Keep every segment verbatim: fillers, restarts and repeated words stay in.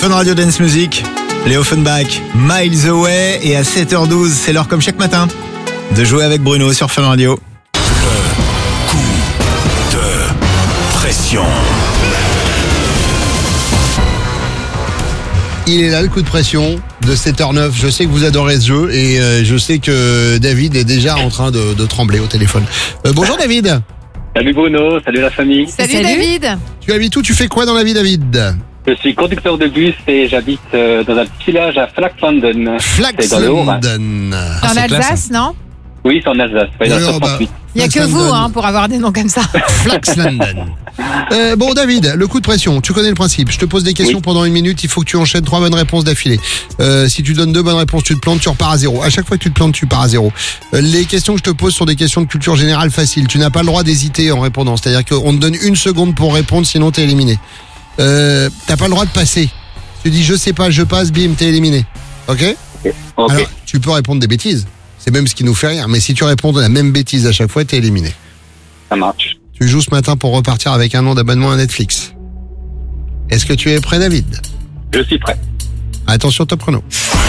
Fun Radio Dance Music, les Offenbach, Miles Away, et à sept heures douze, c'est l'heure comme chaque matin de jouer avec Bruno sur Fun Radio. Le coup de pression. Il est là, le coup de pression de sept heures neuf. Je sais que vous adorez ce jeu et euh, je sais que David est déjà en train de, de trembler au téléphone. Euh, bonjour David. Salut Bruno, salut la famille. Salut, Salut. David. Tu habites où? Tu fais quoi dans la vie, David? Je suis conducteur de bus et j'habite euh, dans un petit village à Flaxlanden. C'est dans le Haut-Rhin. Flaxlanden. Dans c'est classe, l'Alsace, non? Oui, c'est en Alsace, ouais, dans le Alors, bah, soixante-huit. Il n'y a que vous hein, pour avoir des noms comme ça. Flaxlanden. Euh, bon David, le coup de pression, tu connais le principe. Je te pose des questions Oui. pendant une minute, il faut que tu enchaînes trois bonnes réponses d'affilée. Euh, si tu donnes deux bonnes réponses, tu te plantes, tu repars à zéro. À chaque fois que tu te plantes, tu pars à zéro. Euh, les questions que je te pose sont des questions de culture générale faciles. Tu n'as pas le droit d'hésiter en répondant. C'est-à-dire qu'on te donne une seconde pour répondre, sinon t'es éliminé. Euh, t'as pas le droit de passer. Tu dis je sais pas, je passe, bim, t'es éliminé. Ok? Ok, Alors, tu peux répondre des bêtises. C'est même ce qui nous fait rire. Mais si tu réponds de la même bêtise à chaque fois, t'es éliminé. ça marche. Tu joues ce matin pour repartir avec un an d'abonnement à Netflix. Est-ce que tu es prêt, David? Je suis prêt. Attention, top chrono.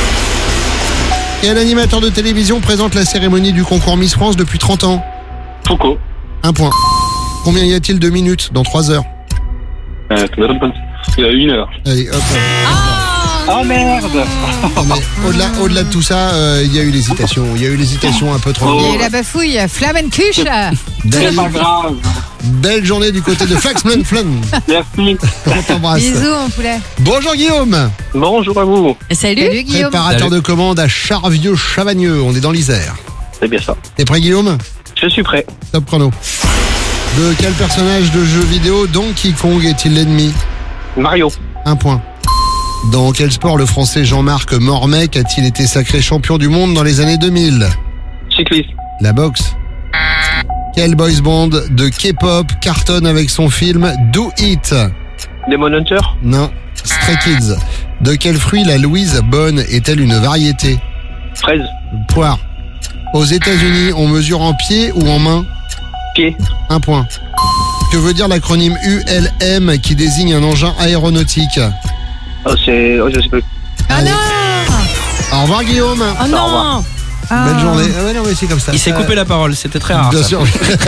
Quel animateur de télévision présente la cérémonie du concours Miss France depuis trente ans? Foucault. Un point. Combien y a-t-il de minutes dans trois heures? Euh, il y a une heure. Allez, hop. Oh merde. Non, mais au-delà, au-delà de tout ça, euh, il y a eu l'hésitation. Il y a eu l'hésitation un peu trop Il y a longue. eu la bafouille, Flamencuche. Belle, C'est pas grave. belle journée du côté de Flaxman Flun. Merci. On t'embrasse. Bisous, mon poulet. Bonjour Guillaume. Bonjour à vous. Salut. Salut, Guillaume. Préparateur de commande à Charvieux-Chavagneux. On est dans l'Isère. C'est bien ça. T'es prêt, Guillaume? Je suis prêt. Top chrono. De quel personnage de jeu vidéo Donkey Kong est-il l'ennemi? Mario. Un point. Dans quel sport le français Jean-Marc Mormec a-t-il été sacré champion du monde dans les années deux mille? Cycliste. La boxe. Quel boys band de K-pop cartonne avec son film Do It? Demon Hunter. Non. Stray Kids. De quel fruit la Louise Bonne est-elle une variété? Fraise. Poire. Aux États-Unis, on mesure en pied ou en main? Pied. Un point. Que veut dire l'acronyme U L M qui désigne un engin aéronautique? Oh, c'est. Oh, je sais plus. Ah Allez. non. Au revoir Guillaume. Oh Au non. revoir. Ah. Belle journée. Ah ouais, non, mais c'est comme ça. Il s'est Ça- coupé la parole, c'était très rare. Bien ça. sûr.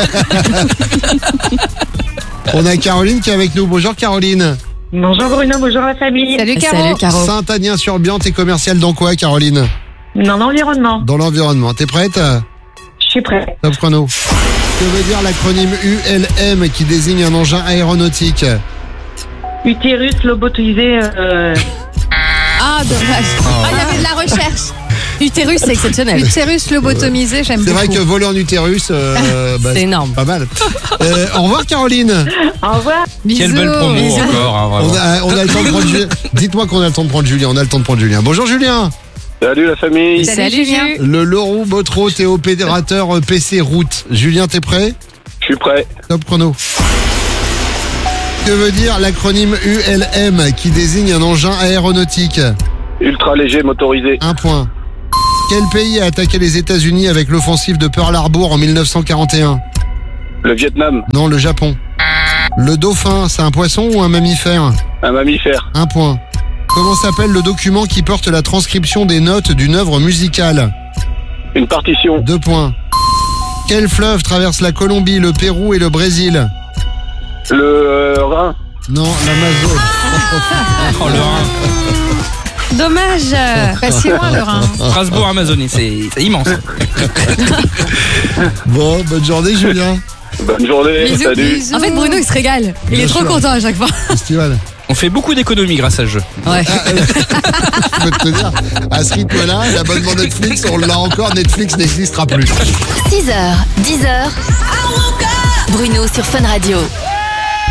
On a Caroline qui est avec nous. Bonjour Caroline. Bonjour Bruno, bonjour la famille. Salut, Caro. Salut Caro. Saint-Agnien-sur-Bian, t'es commercial dans quoi Caroline? Dans l'environnement, Dans l'environnement. T'es prête? je suis prêt. Top chrono. Que veut dire l'acronyme U L M qui désigne un engin aéronautique? Utérus lobotomisé, euh, Ah, dommage. Ah, il y avait de la recherche. Utérus, c'est exceptionnel. Utérus lobotomisé, j'aime C'est beaucoup. vrai que voler en utérus, euh, bah, C'est énorme. pas mal. Euh, au revoir Caroline. au revoir. Bisous. Quelle belle promo Bisous. encore, hein, On vraiment. a, on a le temps de prendre Julien. Dites-moi qu'on a le temps de prendre Julien. On a le temps de prendre Julien. Bonjour Julien. Salut la famille. Salut, Salut, Julien. Jules. Le Leroux Botro, t'es opérateur P C route. Julien, t'es prêt? Je suis prêt. Top chrono. Que veut dire l'acronyme U L M qui désigne un engin aéronautique? Ultra léger motorisé. Un point. Quel pays a attaqué les États-Unis avec l'offensive de Pearl Harbor en mille neuf cent quarante et un? Le Vietnam. Non, le Japon. Le dauphin, c'est un poisson ou un mammifère? Un mammifère. Un point. Comment s'appelle le document qui porte la transcription des notes d'une œuvre musicale? Une partition. Deux points. Quel fleuve traverse la Colombie, le Pérou et le Brésil? Le euh, Rhin. Non, l'Amazone. Oh, le Rhin. Dommage. Pas si loin, le Rhin. Strasbourg, Amazonie, c'est c'est immense. Bon, bonne journée Julien. Bonne journée. Bisous, Salut. bisous. En fait, Bruno, il se régale. Il Bien est trop sûr. content à chaque fois. Festival. On fait beaucoup d'économies grâce à ce jeu. Ouais. Je peux te dire, à ce rythme-là, l'abonnement Netflix, on l'a encore, Netflix n'existera plus. six heures, dix heures. Bruno sur Fun Radio.